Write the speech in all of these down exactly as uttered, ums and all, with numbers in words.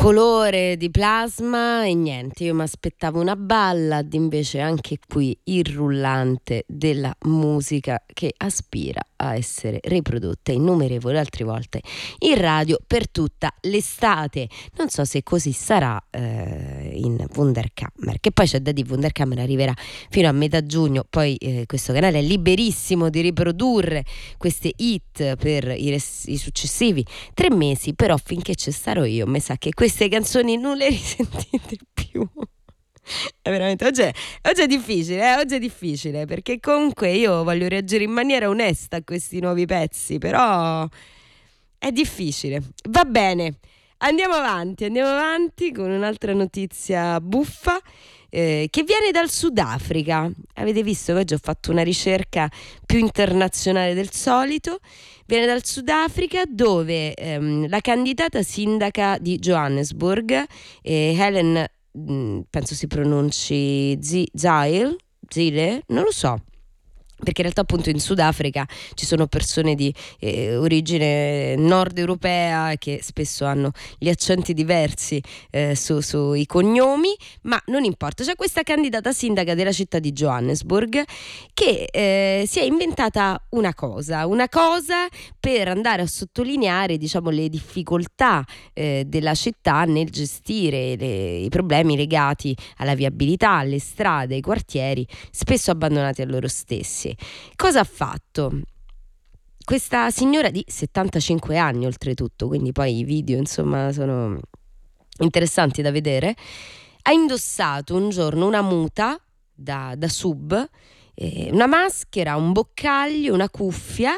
colore di plasma e niente, io mi aspettavo una ballad, invece anche qui il rullante della musica che aspira a essere riprodotta innumerevoli altre volte in radio per tutta l'estate. Non so se così sarà eh, in Wunderkammer, che poi c'è da dire, Wunderkammer arriverà fino a metà giugno, poi eh, questo canale è liberissimo di riprodurre queste hit per i, res- i successivi tre mesi, però finché ci starò io mi sa che queste canzoni non le risentite più. È veramente oggi è, oggi è difficile, eh? Oggi è difficile perché comunque io voglio reagire in maniera onesta a questi nuovi pezzi, però è difficile. Va bene, andiamo avanti, andiamo avanti con un'altra notizia buffa eh, che viene dal Sudafrica. Avete visto che oggi ho fatto una ricerca più internazionale del solito. Viene dal Sudafrica, dove ehm, la candidata sindaca di Johannesburg, eh, Helen, mh, penso si pronunci Z- Zile, Zile, non lo so, perché in realtà appunto in Sudafrica ci sono persone di eh, origine nord europea che spesso hanno gli accenti diversi eh, su, sui cognomi, ma non importa. C'è questa candidata sindaca della città di Johannesburg che eh, si è inventata una cosa, una cosa per andare a sottolineare, diciamo, le difficoltà eh, della città nel gestire le, i problemi legati alla viabilità, alle strade, ai quartieri spesso abbandonati a loro stessi. Cosa ha fatto? Questa signora di settantacinque anni oltretutto, quindi poi i video insomma sono interessanti da vedere, ha indossato un giorno una muta da, da sub, eh, una maschera, un boccaglio, una cuffia,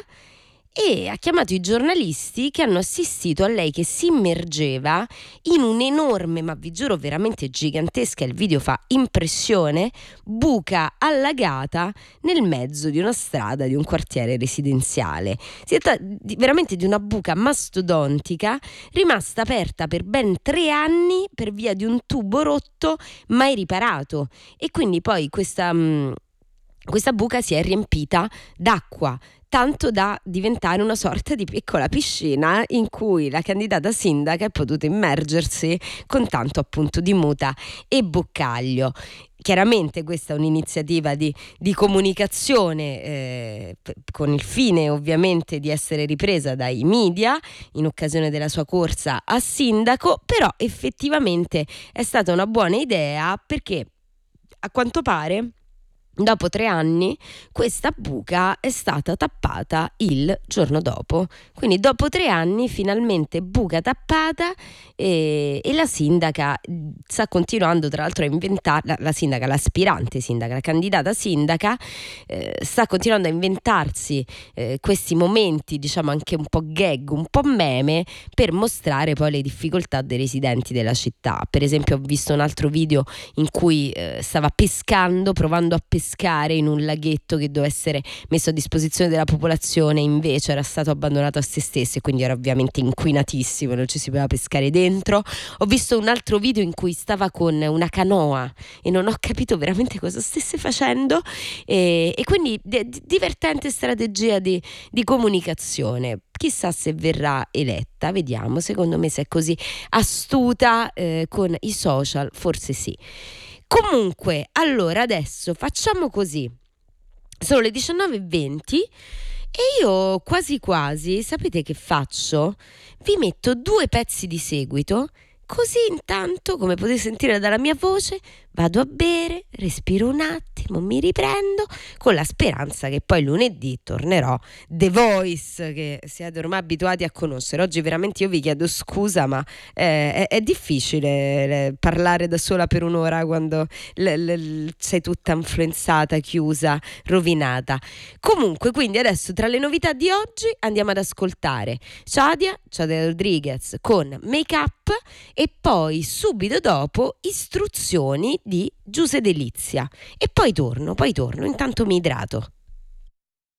e ha chiamato i giornalisti che hanno assistito a lei che si immergeva in un'enorme, ma vi giuro veramente gigantesca, il video fa impressione, buca allagata nel mezzo di una strada di un quartiere residenziale. Si tratta di, veramente di una buca mastodontica rimasta aperta per ben tre anni per via di un tubo rotto mai riparato, e quindi poi questa, mh, questa buca si è riempita d'acqua, tanto da diventare una sorta di piccola piscina in cui la candidata sindaca è potuta immergersi con tanto appunto di muta e boccaglio. Chiaramente questa è un'iniziativa di, di comunicazione eh, p- con il fine ovviamente di essere ripresa dai media in occasione della sua corsa a sindaco, però effettivamente è stata una buona idea perché a quanto pare dopo tre anni questa buca è stata tappata il giorno dopo, quindi dopo tre anni finalmente buca tappata, e, e la sindaca sta continuando tra l'altro a inventare, la, la sindaca, l'aspirante sindaca, la candidata sindaca eh, sta continuando a inventarsi eh, questi momenti diciamo anche un po' gag, un po' meme, per mostrare poi le difficoltà dei residenti della città. Per esempio ho visto un altro video in cui eh, stava pescando, provando a pescare in un laghetto che doveva essere messo a disposizione della popolazione, invece era stato abbandonato a se stesso e quindi era ovviamente inquinatissimo, non ci si poteva pescare dentro. Ho visto un altro video in cui stava con una canoa e non ho capito veramente cosa stesse facendo, e, e quindi d- divertente strategia di, di comunicazione. Chissà se verrà eletta, vediamo. Secondo me se è così astuta eh, con i social forse sì. Comunque, allora adesso facciamo così, sono le diciannove e venti e io quasi quasi, sapete che faccio? Vi metto due pezzi di seguito, così intanto, come potete sentire dalla mia voce, vado a bere, respiro un attimo, mi riprendo, con la speranza che poi lunedì tornerò The Voice, che siete ormai abituati a conoscere. Oggi veramente io vi chiedo scusa, ma eh, è, è difficile eh, parlare da sola per un'ora quando l- l- sei tutta influenzata, chiusa, rovinata. Comunque, quindi adesso tra le novità di oggi andiamo ad ascoltare Shadia, Shadia Rodriguez con Make Up, e poi subito dopo istruzioni di Giuse Delizia, e poi torno, poi torno, intanto mi idrato.